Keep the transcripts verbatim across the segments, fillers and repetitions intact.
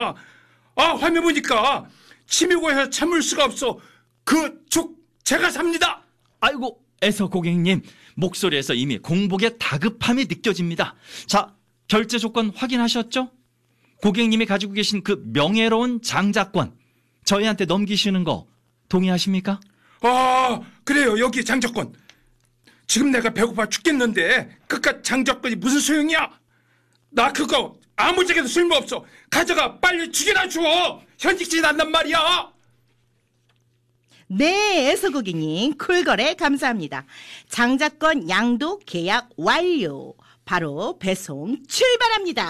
아, 화면 보니까 침이 고여서 참을 수가 없어. 그 죽 제가 삽니다. 아이고, 애서 고객님, 목소리에서 이미 공복의 다급함이 느껴집니다. 자, 결제 조건 확인하셨죠? 고객님이 가지고 계신 그 명예로운 장자권, 저희한테 넘기시는 거 동의하십니까? 아, 그래요. 여기 장자권. 지금 내가 배고파 죽겠는데 그깟 장자권이 무슨 소용이야? 나 그거 아무짝에도 쓸모없어. 가져가. 빨리 죽여나 줘. 현직진 않단 말이야. 네, 애서 고객님, 쿨거래 감사합니다. 장자권 양도 계약 완료. 바로 배송 출발합니다.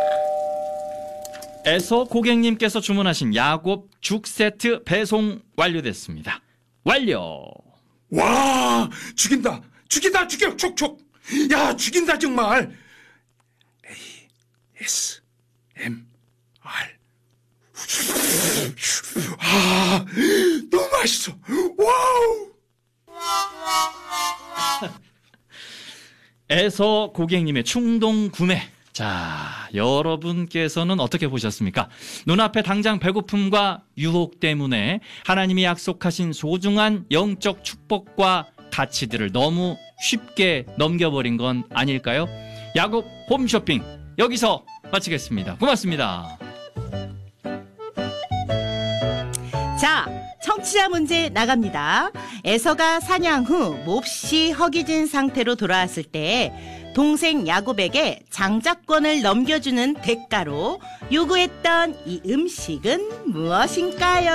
애서 고객님께서 주문하신 야곱 죽 세트 배송 완료됐습니다. 완료. 와, 죽인다. 죽인다. 죽여. 촉촉. 야, 죽인다 정말. A, S, M, R. 아, 너무 맛있어. 와우. 애서 고객님의 충동 구매. 자, 여러분께서는 어떻게 보셨습니까? 눈앞에 당장 배고픔과 유혹 때문에 하나님이 약속하신 소중한 영적 축복과 가치들을 너무 쉽게 넘겨버린 건 아닐까요? 야곱 홈쇼핑 여기서 마치겠습니다. 고맙습니다. 자, 청취자 문제 나갑니다. 애서가 사냥 후 몹시 허기진 상태로 돌아왔을 때 동생 야곱에게 장자권을 넘겨주는 대가로 요구했던 이 음식은 무엇인가요?